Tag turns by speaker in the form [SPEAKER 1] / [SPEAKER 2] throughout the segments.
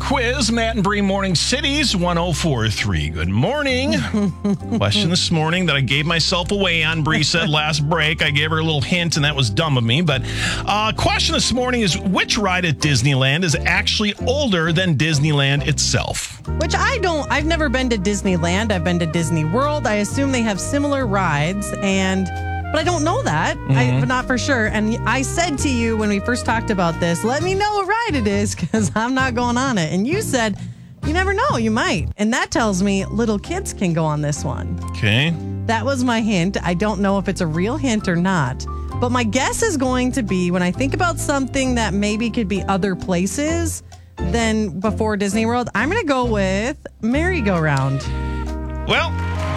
[SPEAKER 1] quiz. Matt and Bree Morning Cities 104.3. Good morning. Question this morning that I gave myself away on. Bree said last break. I gave her a little hint, and that was dumb of me. But question this morning is, which ride at Disneyland is actually older than Disneyland itself?
[SPEAKER 2] Which I've never been to Disneyland. I've been to Disney World. I assume they have similar rides, but I don't know that. But not for sure. And I said to you when we first talked about this, let me know what ride it is because I'm not going on it. And you said, you never know, you might. And that tells me little kids can go on this one.
[SPEAKER 1] Okay.
[SPEAKER 2] That was my hint. I don't know if it's a real hint or not. But my guess is going to be when I think about something that maybe could be other places than before Disney World, I'm going to go with merry-go-round.
[SPEAKER 1] Well,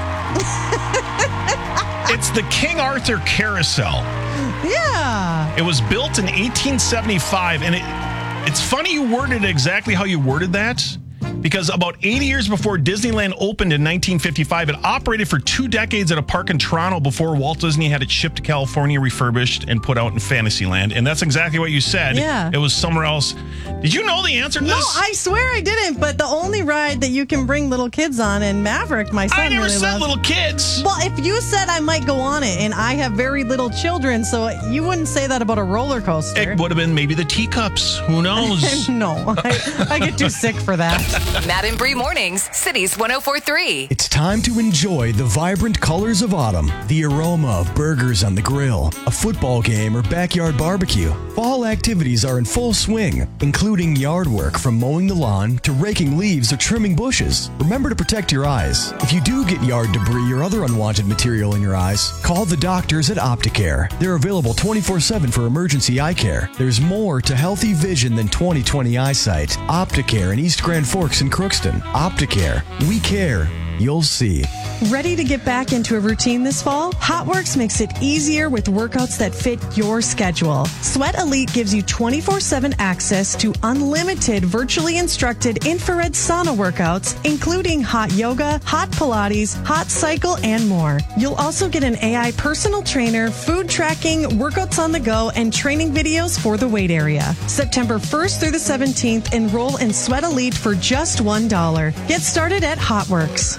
[SPEAKER 1] it's the King Arthur Carousel.
[SPEAKER 2] Yeah.
[SPEAKER 1] It was built in 1875, and it's funny you worded it exactly how you worded that, because about 80 years before Disneyland opened in 1955, it operated for 2 decades at a park in Toronto before Walt Disney had it shipped to California, refurbished, and put out in Fantasyland. And that's exactly what you said.
[SPEAKER 2] Yeah.
[SPEAKER 1] It was somewhere else. Did you know the answer to this?
[SPEAKER 2] No, I swear I didn't. But the only ride that you can bring little kids on, and Maverick, my son,
[SPEAKER 1] I never
[SPEAKER 2] really
[SPEAKER 1] said
[SPEAKER 2] loves.
[SPEAKER 1] little kids.
[SPEAKER 2] Well, if you said I might go on it, and I have very little children, so you wouldn't say that about a roller coaster.
[SPEAKER 1] It would have been maybe the teacups. Who knows?
[SPEAKER 2] No, I get too sick for that.
[SPEAKER 3] Matt and Bree Mornings, Cities 104.3.
[SPEAKER 4] It's time to enjoy the vibrant colors of autumn, the aroma of burgers on the grill, a football game, or backyard barbecue. Fall activities are in full swing, including yard work from mowing the lawn to raking leaves or trimming bushes. Remember to protect your eyes. If you do get yard debris or other unwanted material in your eyes, call the doctors at Opticare. They're available 24/7 for emergency eye care. There's more to healthy vision than 20/20 eyesight. Opticare in East Grand Forks and Crookston. Opticare. We care. You'll see.
[SPEAKER 2] Ready to get back into a routine this fall? HotWorks makes it easier with workouts that fit your schedule. Sweat Elite gives you 24/7 access to unlimited virtually instructed infrared sauna workouts, including hot yoga, hot Pilates, hot cycle, and more. You'll also get an AI personal trainer, food tracking, workouts on the go, and training videos for the weight area. September 1st through the 17th, enroll in Sweat Elite for just $1. Get started at HotWorks.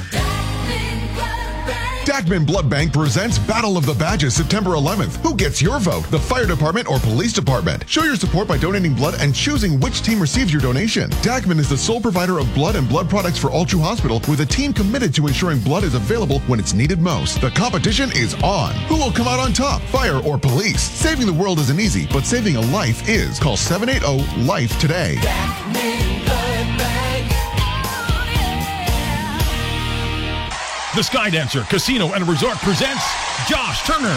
[SPEAKER 5] Dachman Blood Bank presents Battle of the Badges September 11th. Who gets your vote? The fire department or police department? Show your support by donating blood and choosing which team receives your donation. Dachman is the sole provider of blood and blood products for Altru Hospital, with a team committed to ensuring blood is available when it's needed most. The competition is on. Who will come out on top? Fire or police? Saving the world isn't easy, but saving a life is. Call 780-LIFE today.
[SPEAKER 6] Dachman Blood Bank.
[SPEAKER 7] The Skydancer Casino and Resort presents Josh Turner.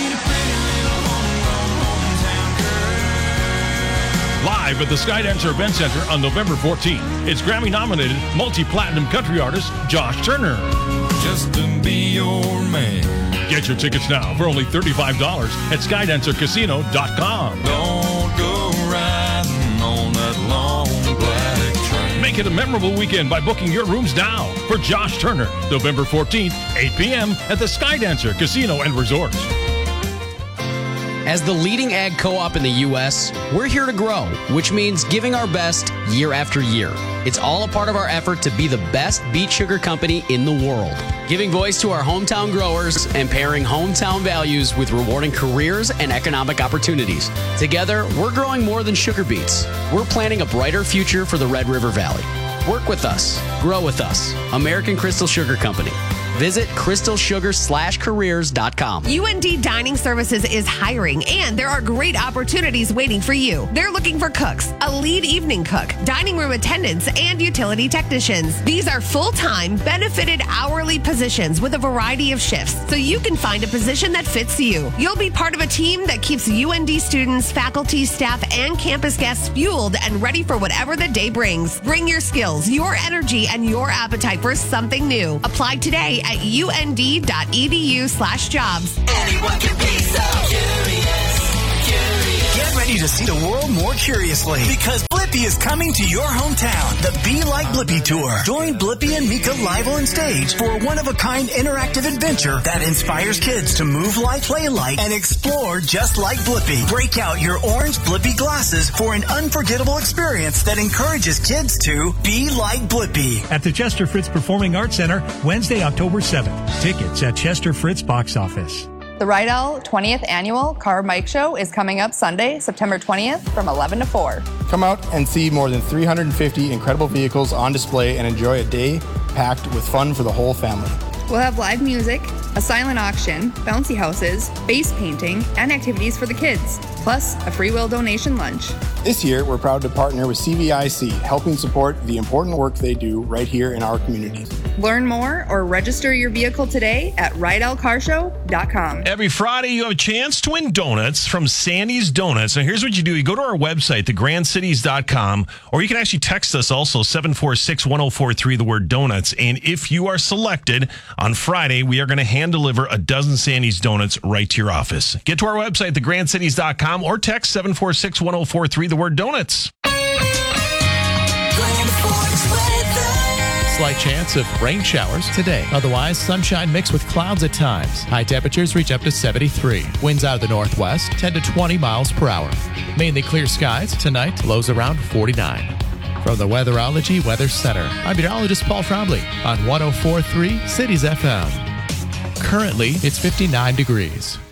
[SPEAKER 7] Live at the Skydancer Event Center on November 14th. It's Grammy-nominated multi-platinum country artist Josh Turner.
[SPEAKER 6] Just to be your man.
[SPEAKER 7] Get your tickets now for only $35 at SkydancerCasino.com.
[SPEAKER 6] Don't go riding on that long black train.
[SPEAKER 7] Make it a memorable weekend by booking your rooms now for Josh Turner, November 14th, 8 p.m. at the Skydancer Casino and Resort.
[SPEAKER 8] As the leading ag co-op in the U.S., we're here to grow, which means giving our best year after year. It's all a part of our effort to be the best beet sugar company in the world. Giving voice to our hometown growers and pairing hometown values with rewarding careers and economic opportunities. Together, we're growing more than sugar beets. We're planning a brighter future for the Red River Valley. Work with us. Grow with us. American Crystal Sugar Company. Visit crystalsugar/careers.com.
[SPEAKER 9] UND Dining Services is hiring, and there are great opportunities waiting for you. They're looking for cooks, a lead evening cook, dining room attendants, and utility technicians. These are full-time, benefited hourly positions with a variety of shifts, so you can find a position that fits you. You'll be part of a team that keeps UND students, faculty, staff, and campus guests fueled and ready for whatever the day brings. Bring your skills, your energy, and your appetite for something new. Apply today at und.edu/jobs.
[SPEAKER 6] Anyone can be so curious.
[SPEAKER 10] Get ready to see the world more curiously, because Flip Blippi is coming to your hometown. The Be Like Blippi Tour. Join Blippi and Mika live on stage for a one-of-a-kind interactive adventure that inspires kids to move like, play like, and explore just like Blippi. Break out your orange Blippi glasses for an unforgettable experience that encourages kids to be like Blippi.
[SPEAKER 11] At the Chester Fritz Performing Arts Center, Wednesday, October 7th. Tickets at Chester Fritz Box Office.
[SPEAKER 12] The Rydell 20th Annual Car Bike Show is coming up Sunday, September 20th from 11 to 4.
[SPEAKER 13] Come out and see more than 350 incredible vehicles on display and enjoy a day packed with fun for the whole family.
[SPEAKER 12] We'll have live music, a silent auction, bouncy houses, face painting, and activities for the kids, plus a free will donation lunch.
[SPEAKER 13] This year, we're proud to partner with CVIC, helping support the important work they do right here in our community.
[SPEAKER 12] Learn more or register your vehicle today at RydellCarshow.com.
[SPEAKER 1] Every Friday, you have a chance to win donuts from Sandy's Donuts. Now, here's what you do. You go to our website, thegrandcities.com, or you can actually text us also, 746-1043, the word donuts. And if you are selected on Friday, we are going to hand deliver a dozen Sandy's Donuts right to your office. Get to our website, thegrandcities.com, or text 746-1043, the word donuts.
[SPEAKER 14] Slight chance of rain showers today. Otherwise, sunshine mixed with clouds at times. High temperatures reach up to 73. Winds out of the northwest, 10 to 20 miles per hour. Mainly clear skies tonight, lows around 49. From the Weatherology Weather Center, I'm meteorologist Paul Trombley on 104.3 Cities FM. Currently, it's 59 degrees.